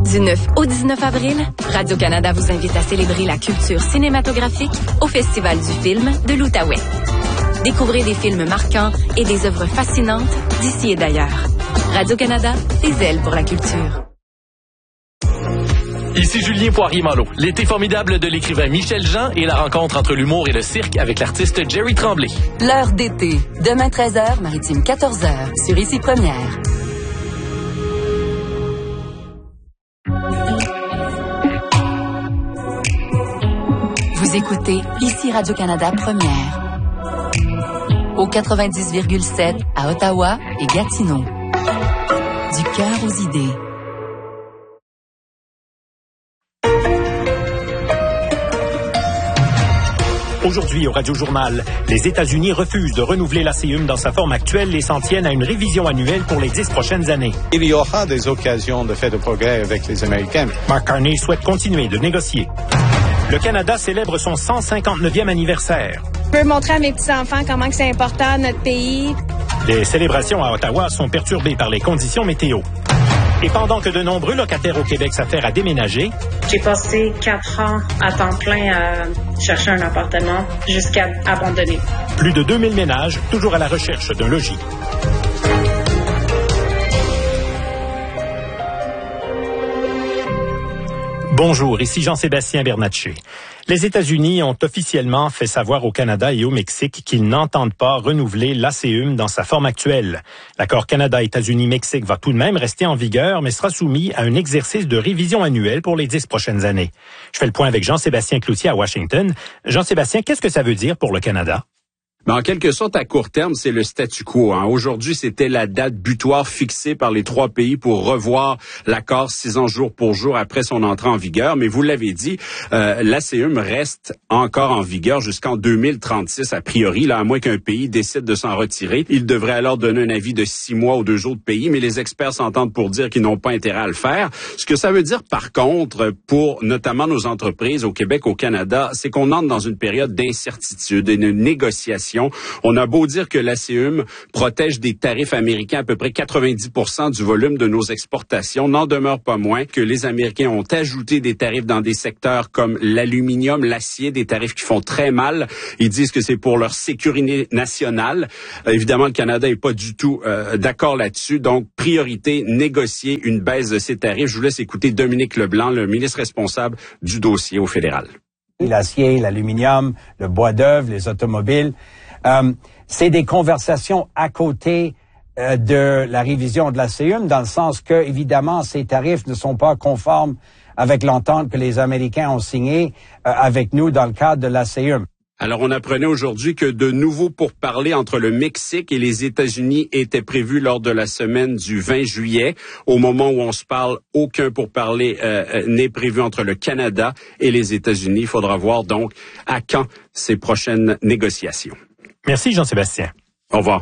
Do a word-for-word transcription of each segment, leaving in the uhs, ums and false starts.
Du neuf au dix-neuf avril, Radio-Canada vous invite à célébrer la culture cinématographique au Festival du film de l'Outaouais. Découvrez des films marquants et des œuvres fascinantes d'ici et d'ailleurs. Radio-Canada, des ailes pour la culture. Ici Julien Poirier-Malo. L'été formidable de l'écrivain Michel Jean et la rencontre entre l'humour et le cirque avec l'artiste Jerry Tremblay. L'heure d'été. Demain treize heures, Maritime quatorze heures, sur Ici Première. Vous écoutez Ici Radio-Canada Première. Au quatre-vingt-dix virgule sept à Ottawa et Gatineau. Du cœur aux idées. Aujourd'hui, au Radio-Journal, les États-Unis refusent de renouveler l'A C U M dans sa forme actuelle et s'en tiennent à une révision annuelle pour les dix prochaines années. Il y aura des occasions de faire de progrès avec les Américains. Mark Carney souhaite continuer de négocier. Le Canada célèbre son cent cinquante-neuvième anniversaire. Je veux montrer à mes petits-enfants comment que c'est important, notre pays. Les célébrations à Ottawa sont perturbées par les conditions météo. Et pendant que de nombreux locataires au Québec s'affairent à déménager... J'ai passé quatre ans à temps plein à chercher un appartement jusqu'à abandonner. Plus de deux mille ménages, toujours à la recherche d'un logis. Bonjour, ici Jean-Sébastien Bernatchez. Les États-Unis ont officiellement fait savoir au Canada et au Mexique qu'ils n'entendent pas renouveler l'A C U M dans sa forme actuelle. L'accord Canada-États-Unis-Mexique va tout de même rester en vigueur, mais sera soumis à un exercice de révision annuelle pour les dix prochaines années. Je fais le point avec Jean-Sébastien Cloutier à Washington. Jean-Sébastien, qu'est-ce que ça veut dire pour le Canada? Mais en quelque sorte, à court terme, c'est le statu quo. Hein. Aujourd'hui, c'était la date butoir fixée par les trois pays pour revoir l'accord six ans jour pour jour après son entrée en vigueur. Mais vous l'avez dit, euh, l'A C U M reste encore en vigueur jusqu'en deux mille trente-six a priori, là, à moins qu'un pays décide de s'en retirer. Il devrait alors donner un avis de six mois aux deux autres pays, mais les experts s'entendent pour dire qu'ils n'ont pas intérêt à le faire. Ce que ça veut dire, par contre, pour notamment nos entreprises au Québec, au Canada, c'est qu'on entre dans une période d'incertitude et de négociation. On a beau dire que l'A C U M protège des tarifs américains à peu près quatre-vingt-dix pour cent du volume de nos exportations, n'en demeure pas moins que les Américains ont ajouté des tarifs dans des secteurs comme l'aluminium, l'acier, des tarifs qui font très mal. Ils disent que c'est pour leur sécurité nationale. Euh, évidemment, le Canada n'est pas du tout euh, d'accord là-dessus. Donc, priorité, négocier une baisse de ces tarifs. Je vous laisse écouter Dominique Leblanc, le ministre responsable du dossier au fédéral. L'acier, l'aluminium, le bois d'œuvre, les automobiles. Euh, c'est des conversations à côté euh, de la révision de l'A C U M, dans le sens que, évidemment, ces tarifs ne sont pas conformes avec l'entente que les Américains ont signée euh, avec nous dans le cadre de l'A C U M. Alors, on apprenait aujourd'hui que de nouveaux pourparlers entre le Mexique et les États-Unis étaient prévus lors de la semaine du vingt juillet. Au moment où on se parle, aucun pourparler euh, n'est prévu entre le Canada et les États-Unis. Il faudra voir donc à quand ces prochaines négociations. Merci Jean-Sébastien. Au revoir.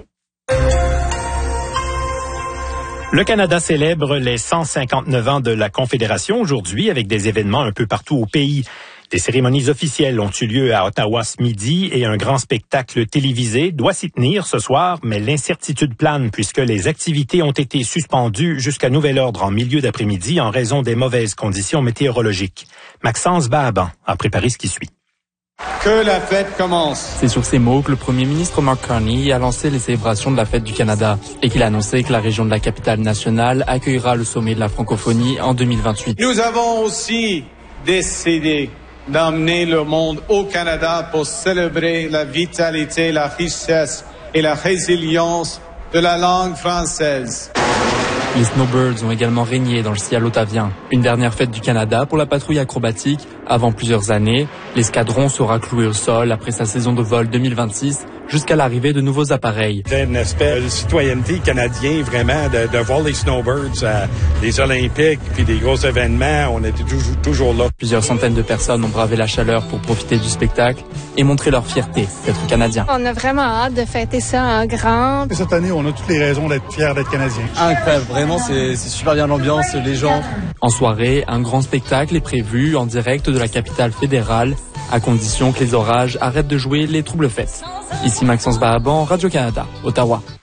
Le Canada célèbre les cent cinquante-neuf ans de la Confédération aujourd'hui avec des événements un peu partout au pays. Des cérémonies officielles ont eu lieu à Ottawa ce midi et un grand spectacle télévisé doit s'y tenir ce soir, mais l'incertitude plane puisque les activités ont été suspendues jusqu'à nouvel ordre en milieu d'après-midi en raison des mauvaises conditions météorologiques. Maxence Bahaban a préparé ce qui suit. Que la fête commence. C'est sur ces mots que le premier ministre Mark Carney a lancé les célébrations de la fête du Canada et qu'il a annoncé que la région de la capitale nationale accueillera le sommet de la francophonie en deux mille vingt-huit. Nous avons aussi décidé d'emmener le monde au Canada pour célébrer la vitalité, la richesse et la résilience de la langue française. Les Snowbirds ont également régné dans le ciel ottavien. Une dernière fête du Canada pour la patrouille acrobatique. Avant plusieurs années, l'escadron sera cloué au sol après sa saison de vol deux mille vingt-six jusqu'à l'arrivée de nouveaux appareils. C'est une espèce de citoyenneté canadienne, vraiment, de, de voir les Snowbirds, euh, les Olympiques, puis des gros événements. On était toujours, toujours là. Plusieurs centaines de personnes ont bravé la chaleur pour profiter du spectacle et montrer leur fierté d'être Canadiens. On a vraiment hâte de fêter ça en grand. Et cette année, on a toutes les raisons d'être fiers d'être Canadiens. Incroyable, vraiment, c'est, c'est super bien l'ambiance, les gens. En soirée, un grand spectacle est prévu en direct de la capitale fédérale, à condition que les orages arrêtent de jouer les troubles fêtes. Ici Maxence Bahaban, Radio-Canada, Ottawa.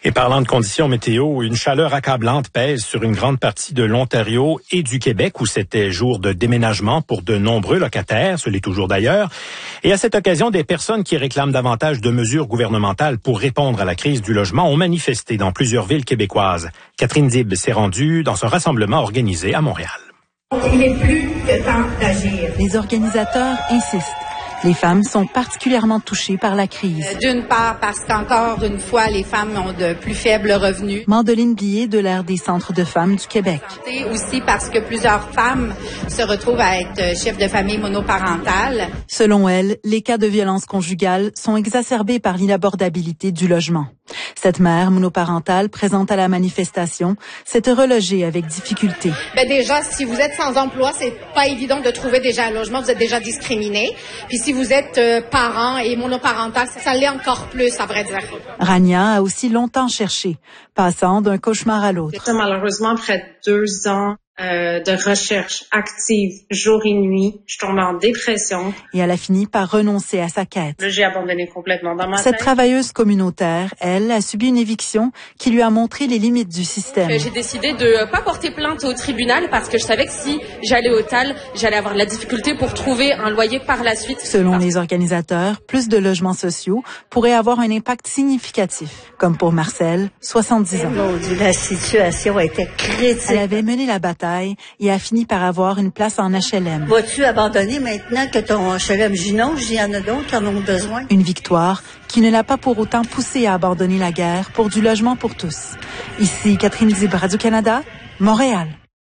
Et parlant de conditions météo, une chaleur accablante pèse sur une grande partie de l'Ontario et du Québec où c'était jour de déménagement pour de nombreux locataires, ce l'est toujours d'ailleurs. Et à cette occasion, des personnes qui réclament davantage de mesures gouvernementales pour répondre à la crise du logement ont manifesté dans plusieurs villes québécoises. Catherine Dib s'est rendue dans un rassemblement organisé à Montréal. Il n'est plus que temps d'agir. Les organisateurs insistent. Les femmes sont particulièrement touchées par la crise. D'une part, parce qu'encore une fois, les femmes ont de plus faibles revenus. Mandeline Billet de l'Aire des centres de femmes du Québec. Et aussi parce que plusieurs femmes se retrouvent à être chefs de famille monoparentales. Selon elle, les cas de violence conjugale sont exacerbés par l'inabordabilité du logement. Cette mère monoparentale présente à la manifestation s'est relogée avec difficulté. Ben déjà, si vous êtes sans emploi, c'est pas évident de trouver déjà un logement, vous êtes déjà discriminé. Puis si vous êtes euh, parent et monoparental, ça, ça l'est encore plus, à vrai dire. Rania a aussi longtemps cherché, passant d'un cauchemar à l'autre. C'était malheureusement près de deux ans euh, de recherche active, jour et nuit. Je tombais en dépression. Et elle a fini par renoncer à sa quête. Là, j'ai abandonné complètement dans ma Cette tête. travailleuse communautaire, elle, a subi une éviction qui lui a montré les limites du système. J'ai décidé de pas porter plainte au tribunal parce que je savais que si j'allais au T A L, j'allais avoir de la difficulté pour trouver un loyer par la suite. Selon les organisateurs, plus de logements sociaux pourraient avoir un impact significatif, comme pour Marcel, soixante-dix ans. La situation était critique. Elle avait mené la bataille et a fini par avoir une place en H L M. Vas-tu abandonner maintenant que ton H L M dit non, il y en a d'autres qui en ont besoin? Une victoire qui ne l'a pas pour autant poussée à abandonner la guerre pour du logement pour tous. Ici Catherine Dib, Radio-Canada, Montréal.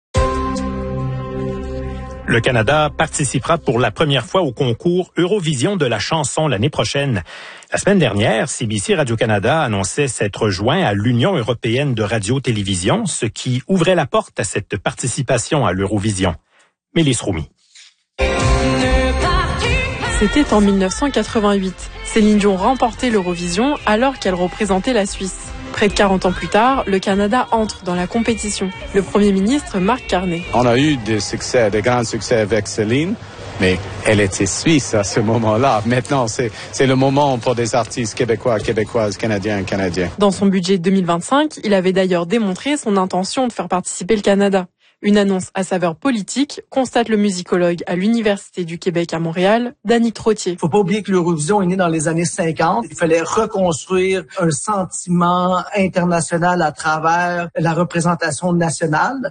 Le Canada participera pour la première fois au concours Eurovision de la chanson l'année prochaine. La semaine dernière, C B C Radio-Canada annonçait s'être joint à l'Union européenne de radio-télévision, ce qui ouvrait la porte à cette participation à l'Eurovision. Mélisse Roumi. C'était en mille neuf cent quatre-vingt-huit. Céline Dion remportait l'Eurovision alors qu'elle représentait la Suisse. Près de quarante ans plus tard, le Canada entre dans la compétition. Le Premier ministre Marc Carney. On a eu des succès, des grands succès avec Céline, mais elle était suisse à ce moment-là. Maintenant, c'est, c'est le moment pour des artistes québécois, québécoises, canadiens, canadiens. Dans son budget deux mille vingt-cinq, il avait d'ailleurs démontré son intention de faire participer le Canada. Une annonce à saveur politique, constate le musicologue à l'Université du Québec à Montréal, Danick Trottier. Faut pas oublier que l'Eurovision est née dans les années cinquante. Il fallait reconstruire un sentiment international à travers la représentation nationale.